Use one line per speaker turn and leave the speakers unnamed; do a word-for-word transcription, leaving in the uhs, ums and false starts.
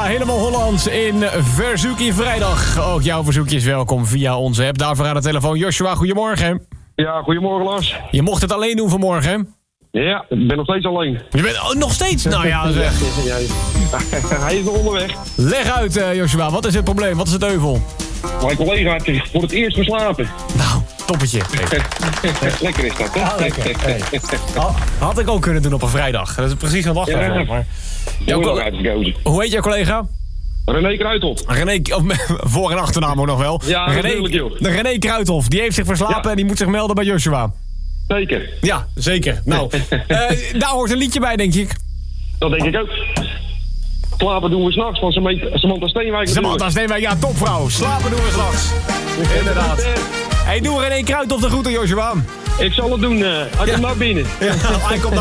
helemaal Hollands in Verzoekie Vrijdag. Ook jouw verzoekje is welkom via onze app. Daarvoor aan de telefoon Joshua, goedemorgen.
Ja, goedemorgen Lars.
Je mocht het alleen doen vanmorgen, hè?
Ja, ik ben nog steeds alleen.
Je bent oh, nog steeds? Nou ja, zeg.
Ja, hij is nog onderweg.
Leg uit, uh, Joshua, wat is het probleem? Wat is het euvel?
Mijn collega heeft voor het eerst verslapen.
Nou, toppetje.
Lekker is dat, hè?
Ah, lekker. Hey. Had ik ook kunnen doen op een vrijdag. Dat is precies een dag.
Ja,
maar...
Jouw
collega... Hoe heet jouw collega?
René Kruithof.
René, voor- en achternaam ook nog wel.
Ja,
René,
natuurlijk, joh.
de René Kruithof, die heeft zich verslapen
Ja.
en die moet zich melden bij Joshua.
Zeker.
Ja, zeker. Nou, uh, daar hoort een liedje bij, denk ik.
Dat denk ik ook. Slapen doen we s'nachts van Samantha Steenwijk.
Samantha Steenwijk, ja, topvrouw. Slapen doen we straks. Inderdaad. Hey, doe René Kruithof de groeten, Joshua.
Ik zal het doen. Uh, hij
ja.
komt naar binnen.
Ja, hij komt